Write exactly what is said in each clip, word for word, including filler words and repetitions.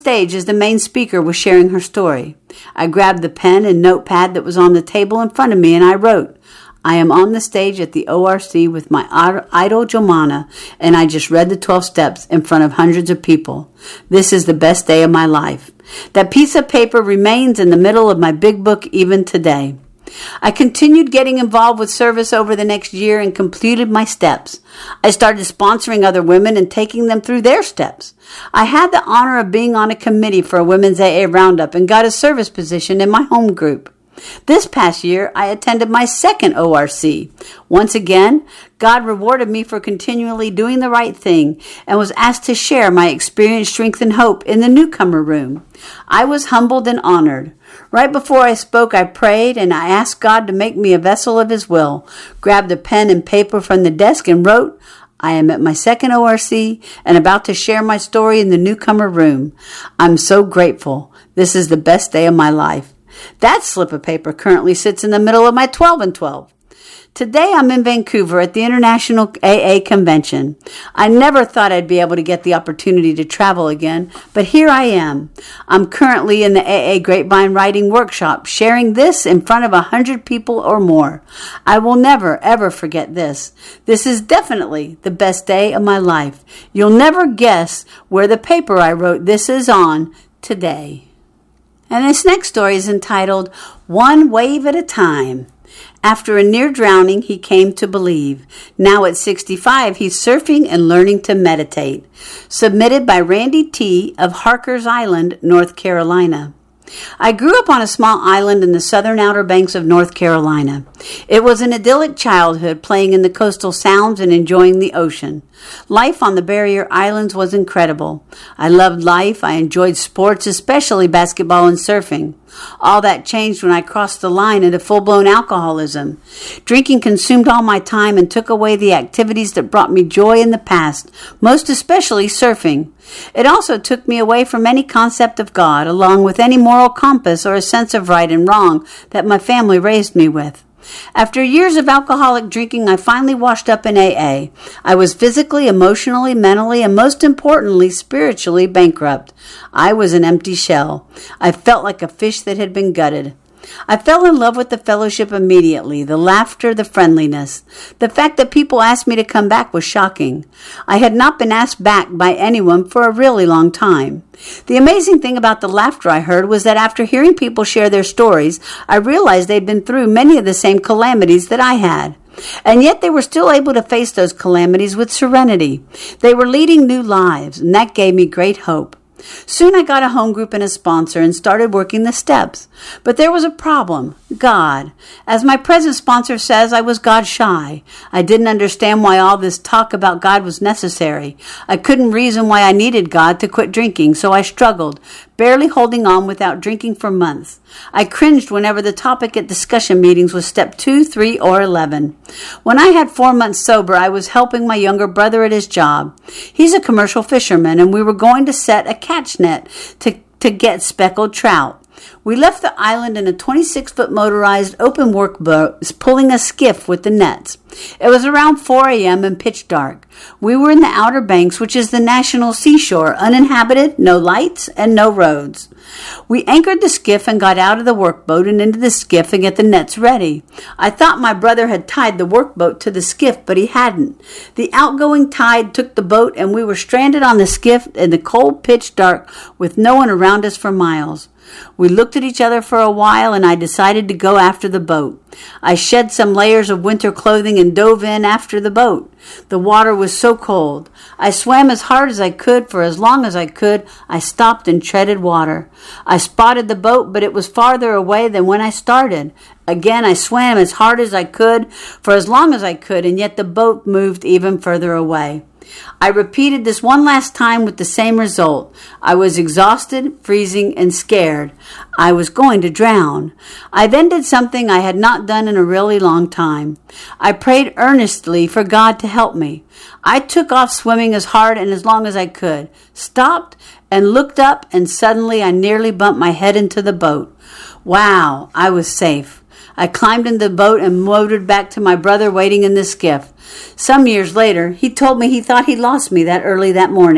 Stage as the main speaker was sharing her story. I grabbed the pen and notepad that was on the table in front of me and I wrote, I am on the stage at the O R C with my idol Jomana, and I just read the twelve steps in front of hundreds of people. This is the best day of my life. That piece of paper remains in the middle of my big book even today. I continued getting involved with service over the next year and completed my steps. I started sponsoring other women and taking them through their steps. I had the honor of being on a committee for a women's A A roundup and got a service position in my home group. This past year, I attended my second O R C. Once again, God rewarded me for continually doing the right thing and was asked to share my experience, strength, and hope in the newcomer room. I was humbled and honored. Right before I spoke, I prayed and I asked God to make me a vessel of His will, grabbed a pen and paper from the desk and wrote, I am at my second O R C and about to share my story in the newcomer room. I'm so grateful. This is the best day of my life. That slip of paper currently sits in the middle of my twelve and twelve. Today I'm in Vancouver at the International A A Convention. I never thought I'd be able to get the opportunity to travel again, but here I am. I'm currently in the A A Grapevine Writing Workshop, sharing this in front of a hundred people or more. I will never, ever forget this. This is definitely the best day of my life. You'll never guess where the paper I wrote this is on today. And this next story is entitled, One Wave at a Time. After a near drowning, he came to believe. Now at sixty-five, he's surfing and learning to meditate. Submitted by Randy T. of Harkers Island, North Carolina. I grew up on a small island in the southern Outer Banks of North Carolina. It was an idyllic childhood, playing in the coastal sounds and enjoying the ocean. Life on the barrier islands was incredible. I loved life. I enjoyed sports, especially basketball and surfing. All that changed when I crossed the line into full-blown alcoholism. Drinking consumed all my time and took away the activities that brought me joy in the past, most especially surfing. It also took me away from any concept of God, along with any moral compass or a sense of right and wrong that my family raised me with. After years of alcoholic drinking, I finally washed up in A A. I was physically, emotionally, mentally, and most importantly, spiritually bankrupt. I was an empty shell. I felt like a fish that had been gutted. I fell in love with the fellowship immediately, the laughter, the friendliness. The fact that people asked me to come back was shocking. I had not been asked back by anyone for a really long time. The amazing thing about the laughter I heard was that after hearing people share their stories, I realized they'd been through many of the same calamities that I had. And yet they were still able to face those calamities with serenity. They were leading new lives, and that gave me great hope. Soon I got a home group and a sponsor and started working the steps. But there was a problem, God. As my present sponsor says, I was God shy. I didn't understand why all this talk about God was necessary. I couldn't reason why I needed God to quit drinking, so I struggled, barely holding on without drinking for months. I cringed whenever the topic at discussion meetings was step two, three, or eleven. When I had four months sober, I was helping my younger brother at his job. He's a commercial fisherman, and we were going to set a catch net to, to get speckled trout. We left the island in a twenty-six foot motorized open work boat, pulling a skiff with the nets. It was around four a.m. and pitch dark. We were in the Outer Banks, which is the national seashore, uninhabited, no lights, and no roads. We anchored the skiff and got out of the workboat and into the skiff and get the nets ready. I thought my brother had tied the workboat to the skiff, but he hadn't. The outgoing tide took the boat, and we were stranded on the skiff in the cold pitch dark with no one around us for miles. We looked at each other for a while, and I decided to go after the boat. I shed some layers of winter clothing and dove in after the boat. The water was so cold. I swam as hard as I could for as long as I could. I stopped and treaded water. I spotted the boat, but it was farther away than when I started. Again, I swam as hard as I could for as long as I could, and yet the boat moved even further away. I repeated this one last time with the same result. I was exhausted, freezing, and scared. I was going to drown. I then did something I had not done in a really long time. I prayed earnestly for God to help me. I took off swimming as hard and as long as I could, stopped, and looked up, and suddenly I nearly bumped my head into the boat. Wow, I was safe. I climbed into the boat and motored back to my brother waiting in the skiff. Some years later, he told me he thought he lost me that early that morning.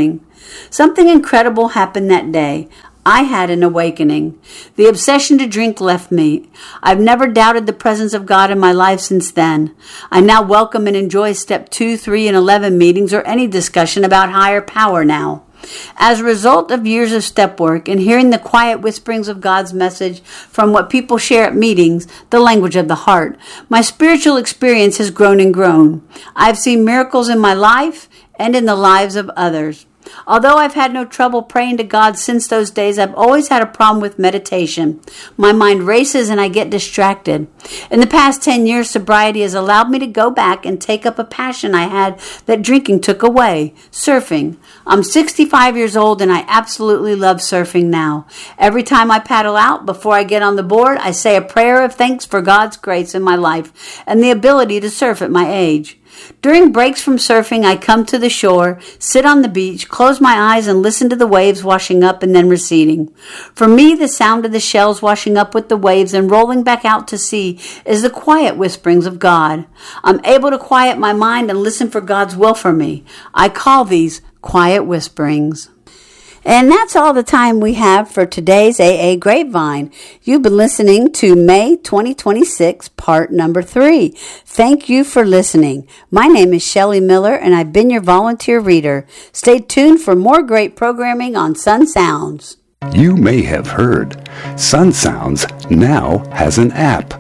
Something incredible happened that day. I had an awakening. The obsession to drink left me. I've never doubted the presence of God in my life since then. I now welcome and enjoy step two, three, and eleven meetings or any discussion about higher power now. As a result of years of step work and hearing the quiet whisperings of God's message from what people share at meetings, the language of the heart, my spiritual experience has grown and grown. I've seen miracles in my life and in the lives of others. Although I've had no trouble praying to God since those days, I've always had a problem with meditation. My mind races and I get distracted. In the past ten years, sobriety has allowed me to go back and take up a passion I had that drinking took away, surfing. I'm sixty-five years old and I absolutely love surfing now. Every time I paddle out, before I get on the board, I say a prayer of thanks for God's grace in my life and the ability to surf at my age. During breaks from surfing, I come to the shore, sit on the beach, close my eyes, and listen to the waves washing up and then receding. For me, the sound of the shells washing up with the waves and rolling back out to sea is the quiet whisperings of God. I'm able to quiet my mind and listen for God's will for me. I call these quiet whisperings. And that's all the time we have for today's A A Grapevine. You've been listening to May twenty twenty-six, part number three. Thank you for listening. My name is Shelley Miller, and I've been your volunteer reader. Stay tuned for more great programming on Sun Sounds. You may have heard Sun Sounds now has an app.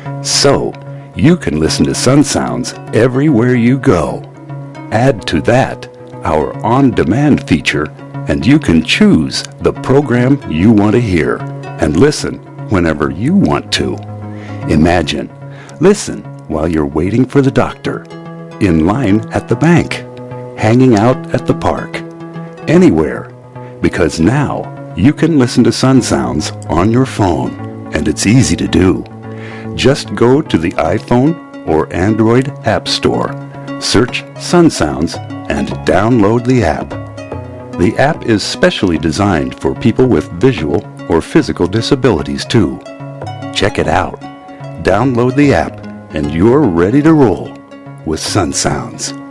So, you can listen to Sun Sounds everywhere you go. Add to that our on-demand feature, and you can choose the program you want to hear and listen whenever you want to. Imagine, listen while you're waiting for the doctor, in line at the bank, hanging out at the park, anywhere, because now you can listen to Sun Sounds on your phone, and it's easy to do. Just go to the iPhone or Android App Store, search Sun Sounds, and download the app. The app is specially designed for people with visual or physical disabilities too. Check it out. Download the app and you're ready to roll with Sun Sounds.